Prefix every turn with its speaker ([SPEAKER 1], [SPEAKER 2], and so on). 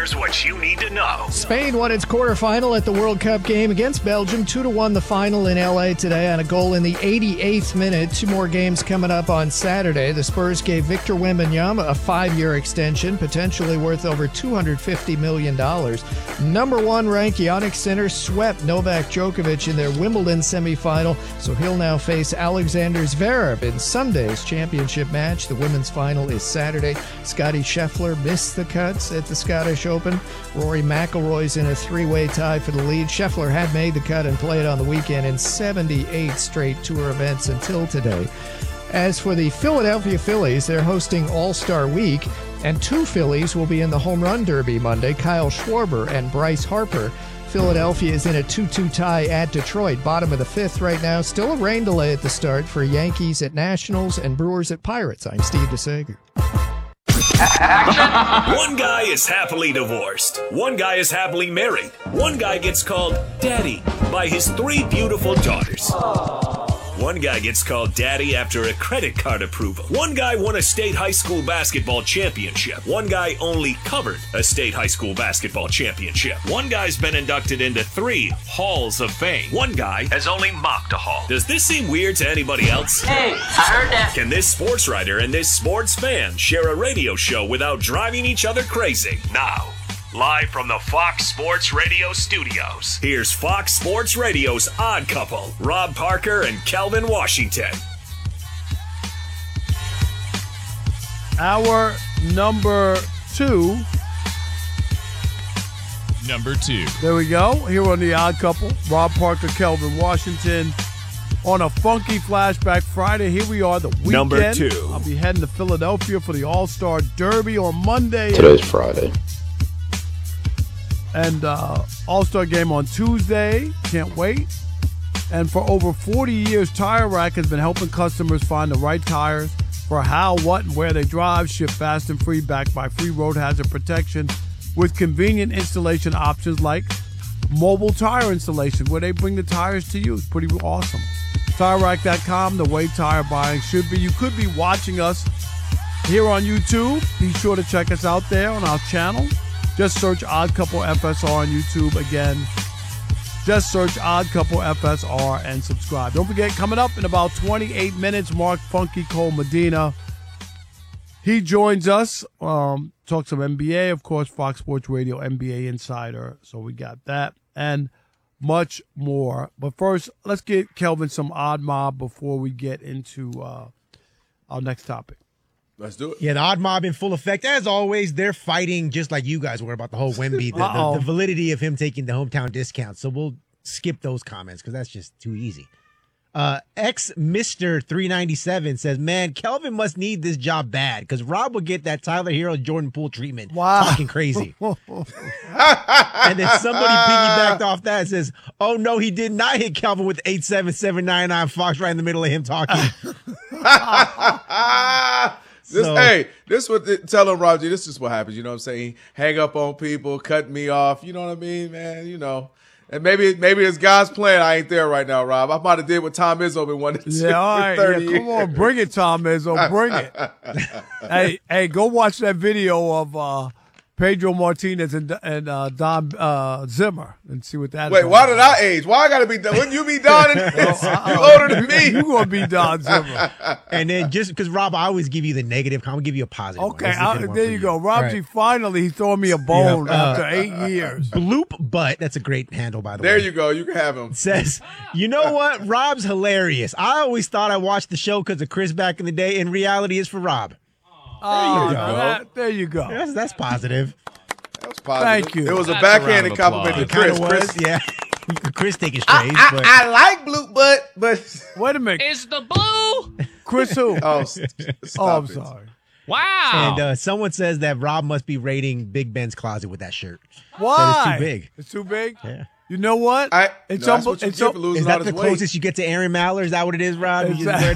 [SPEAKER 1] Here's what you need to know.
[SPEAKER 2] Spain won its quarterfinal at the World Cup game against Belgium, 2-1 the final in L.A. today on a goal in the 88th minute. Two more games coming up on Saturday. The Spurs gave Victor Wembanyama a 5-year extension, potentially worth over $250 million. Number one ranked Jannik Sinner swept Novak Djokovic in their Wimbledon semifinal, so he'll now face Alexander Zverev in Sunday's championship match. The women's final is Saturday. Scottie Scheffler missed the cuts at the Scottish Open. Rory McIlroy's in a three-way tie for the lead. Scheffler had made the cut and played on the weekend in 78 straight tour events until today. As for the Philadelphia Phillies, they're hosting All-Star Week, and two Phillies will be in the Home Run Derby Monday, Kyle Schwarber and Bryce Harper. Philadelphia is in a 2-2 tie at Detroit, bottom of the fifth right now. Still a rain delay at the start for Yankees at Nationals and Brewers at Pirates. I'm Steve DeSager.
[SPEAKER 1] One guy is happily divorced. One guy is happily married. One guy gets called Daddy by his 3 beautiful daughters. One guy gets called Daddy after a credit card approval. One guy won a state high school basketball championship. One guy only covered a state high school basketball championship. One guy's been inducted into 3 halls of fame. One guy has only mopped a hall. Does this seem weird to anybody else?
[SPEAKER 3] Hey, I heard that.
[SPEAKER 1] Can this sports writer and this sports fan share a radio show without driving each other crazy? Now, live from the Fox Sports Radio studios, here's Fox Sports Radio's Odd Couple, Rob Parker and Kelvin Washington.
[SPEAKER 4] Our number 2. There we go. Here on the Odd Couple, Rob Parker, Kelvin Washington. On a funky Flashback Friday, here we are, the weekend.
[SPEAKER 1] Number 2.
[SPEAKER 4] I'll be heading to Philadelphia for the All-Star Derby on Monday.
[SPEAKER 5] Today's Friday.
[SPEAKER 4] And All-Star game on Tuesday. Can't wait. And for over 40 years, Tire Rack has been helping customers find the right tires for how, what, and where they drive. Ship fast and free, backed by free road hazard protection with convenient installation options like mobile tire installation, where they bring the tires to you. It's pretty awesome. TireRack.com, the way tire buying should be. You could be watching us here on YouTube. Be sure to check us out there on our channel. Just search Odd Couple FSR on YouTube. Again, just search Odd Couple FSR and subscribe. Don't forget, coming up in about 28 minutes, Mark Funky Cole Medina. He joins us, talk some NBA, of course, Fox Sports Radio, NBA Insider. So we got that and much more. But first, let's get Kelvin some Odd Mob before we get into our next topic.
[SPEAKER 6] Let's do it.
[SPEAKER 7] Yeah, the Odd Mob in full effect. As always, they're fighting just like you guys were about the whole Wemby, the validity of him taking the hometown discount. So we'll skip those comments because that's just too easy. Mr. 397 says, man, Kelvin must need this job bad because Rob will get that Tyler Hero Jordan Poole treatment.
[SPEAKER 4] Wow.
[SPEAKER 7] Talking crazy. And then somebody piggybacked off that and says, oh, no, he did not hit Kelvin with 87799 Fox right in the middle of him talking.
[SPEAKER 6] This what tell him, Roger, this is what happens, you know what I'm saying? Hang up on people, cut me off, you know what I mean, man, you know. And maybe it's God's plan. I ain't there right now, Rob. I might have did what Tom Izzo been wanting to do.
[SPEAKER 4] Yeah, all right.
[SPEAKER 6] 30
[SPEAKER 4] Yeah, come on, bring it, Tom Izzo. Bring it. hey, go watch that video of Pedro Martinez and Don Zimmer and see what that is.
[SPEAKER 6] Wait, why did I age? Why I got to be Don? Wouldn't you be Don in this? You older than me.
[SPEAKER 4] You going to be Don Zimmer.
[SPEAKER 7] And then just because, Rob, I always give you the negative, I'm going to give you a positive
[SPEAKER 4] Okay,
[SPEAKER 7] one.
[SPEAKER 4] there you go. Rob G, finally, he's throwing me a bone after 8 years.
[SPEAKER 7] Bloop Butt, that's a great handle, by the way.
[SPEAKER 6] There you go. You can have him.
[SPEAKER 7] Says, you know what? Rob's hilarious. I always thought I watched the show because of Chris back in the day. In reality, it's for Rob.
[SPEAKER 4] There you go.
[SPEAKER 7] That's positive.
[SPEAKER 6] That was positive.
[SPEAKER 4] Thank you.
[SPEAKER 6] It was a backhanded compliment to Chris.
[SPEAKER 7] Yeah. Chris taking strays.
[SPEAKER 6] I like Blue Butt, but
[SPEAKER 4] wait a minute.
[SPEAKER 3] Is the blue?
[SPEAKER 4] Chris who?
[SPEAKER 6] I'm
[SPEAKER 4] sorry.
[SPEAKER 3] Wow.
[SPEAKER 7] And someone says that Rob must be raiding Big Ben's closet with that shirt.
[SPEAKER 4] Why?
[SPEAKER 7] That it's too big.
[SPEAKER 4] It's too big?
[SPEAKER 7] Yeah.
[SPEAKER 4] You know what?
[SPEAKER 6] Is that the closest you get to Aaron
[SPEAKER 7] Is that what it is, Rob? You just wear